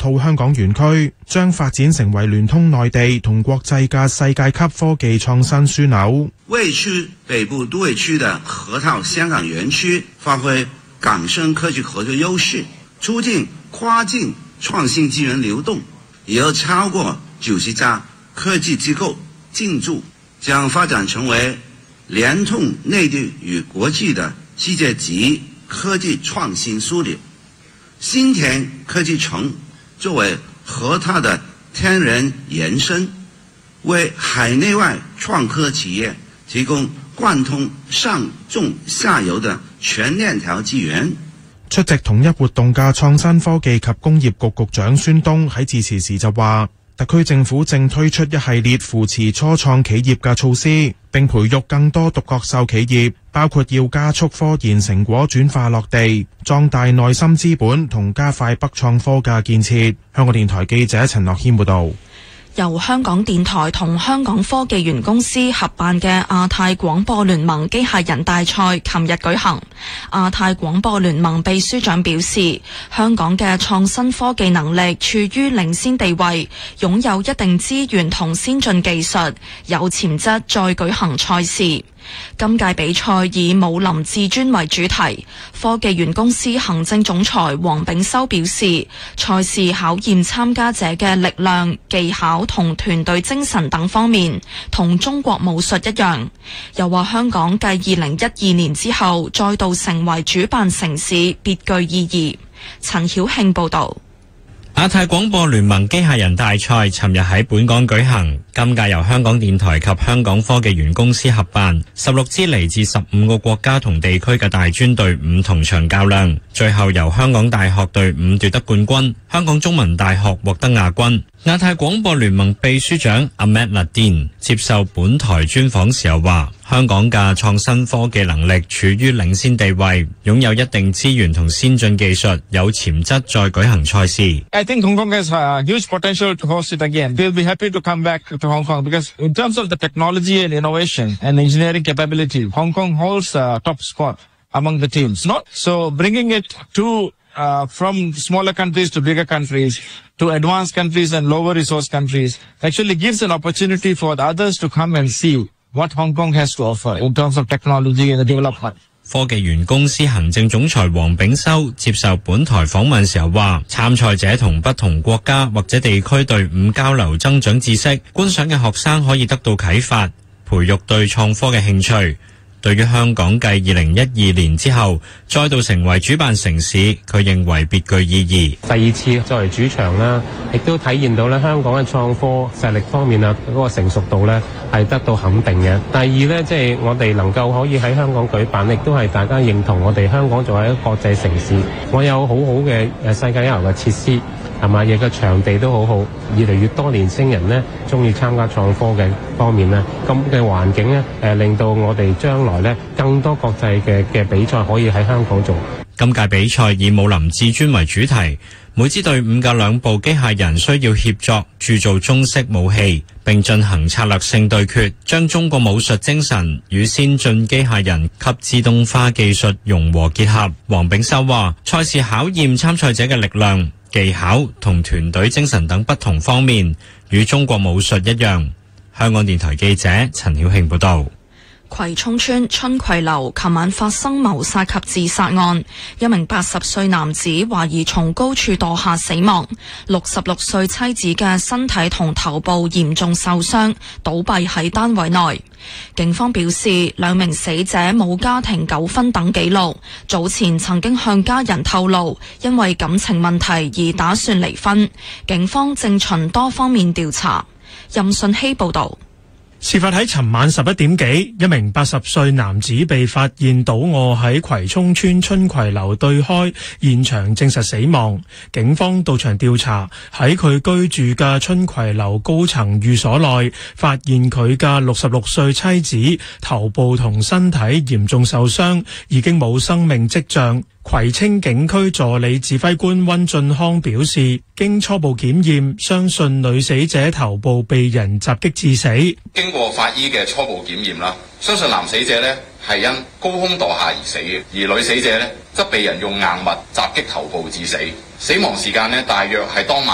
套香港園區，將發展成為聯通內地同國際嘅世界級科技創新樞紐。 為區北部都會區的河套香港園區發揮港深科技合作優勢，促進跨境創新資源流動，也有超過90家科技機構進駐，將發展成為聯通內地與國際的世界級科技創新樞紐。新田科技城作為河套的天然延伸，為海內外創科企業提供貫通上中下游的全鏈條資源。 出席同一活動嘅創新科技及工業局局長孫東喺致辭時就話，特區政府正推出一系列扶持初創企業嘅措施，並培育更多獨角獸企業，包括要加速科研成果轉化落地，壯大內心資本同加快北創科嘅建設。香港電台記者陳樂謙報道。 由香港電台同香港科技園公司合辦嘅亞太廣播聯盟機械人大賽琴日舉行。亞太廣播聯盟秘書長表示，香港嘅創新科技能力處於領先地位，擁有一定資源同先進技術，有潛質再舉行賽事。今屆比賽以武林至尊為主題，科技園公司行政總裁黃炳修表示，賽事考驗參加者嘅力量、技巧同團隊精神等方面，同中國武術一樣。又話香港繼2012年之後再度成為主辦城市，別具意義。陳曉慶報導。 亞太廣播聯盟機械人大賽尋日喺本港舉行，今屆由香港電台及香港科技園公司合辦，16支嚟自15個國家同地區嘅大專隊伍同場較量，最後由香港大學隊伍奪得冠軍，香港中文大學獲得亞軍。亞太廣播聯盟秘書長 Ahmed Nadine 接受本台專訪時候話，香港嘅創新科技能力處於領先地位，擁有一定資源同先進技術，有潛質再舉行賽事。 I think Hong Kong has huge potential to host it again. We'll be happy to come back to Hong Kong because in terms of the technology and innovation and engineering capability, Hong Kong holds top spot among the teams. Not so bringing it to from smaller countries to bigger countries, to advanced countries and lower resource countries, actually gives an opportunity for the others to come and see what Hong Kong has to offer in terms of technology and development. 科技園公司行政總裁黃炳修接受本台訪問時候話，參賽者同不同國家或者地區隊伍交流增長知識，觀賞嘅學生可以得到啟發，培育對創科嘅興趣。對於香港繼2012年之後再度成為主辦城市，佢認為別具意義。 第二次作為主場啦，亦都體現到咧香港嘅創科實力方面啊，嗰個成熟度咧係得到肯定嘅。第二咧，即係我哋能夠可以喺香港舉辦，亦都係大家認同我哋香港作為一個國際城市，我有好好嘅世界一流嘅設施，係嘛，亦個場地都好好，越嚟越多年輕人呢中意參加創科嘅方面呢，咁嘅環境呢，令到我哋將來呢更多國際嘅比賽可以喺香港做。 今屆比賽以武林至尊為主題，每支隊伍嘅2部機械人需要協作鑄造中式武器，並進行策略性對決，將中國武術精神與先進機械人及自動化技術融合結合。黃炳修話，賽事考驗參賽者嘅力量、技巧同團隊精神等不同方面，與中國武術一樣。香港電台記者陳曉慶報道。 葵涌村春葵樓琴晚發生謀殺及自殺案，一名80歲男子懷疑從高處墮下死亡，66歲妻子嘅身體同頭部嚴重受傷，倒斃喺單位內。警方表示，2名死者冇家庭糾紛等記錄，早前曾經向家人透露，因為感情問題而打算離婚。警方正循多方面調查。任信希報道。 事發喺尋晚11點幾，一名80歲男子被發現倒卧喺葵涌村春葵樓對開，現場證實死亡。警方到場調查，喺佢居住嘅春葵樓高層寓所內，發現佢嘅66歲妻子頭部同身體嚴重受傷，已經冇生命跡象。葵青警區助理指揮官溫俊康表示，經初步檢驗，相信女死者頭部被人襲擊致死。 經過法醫嘅初步檢驗啦，相信男死者呢係因高空墮下而死嘅，而女死者呢則被人用硬物襲擊頭部致死。死亡時間呢大約係當晚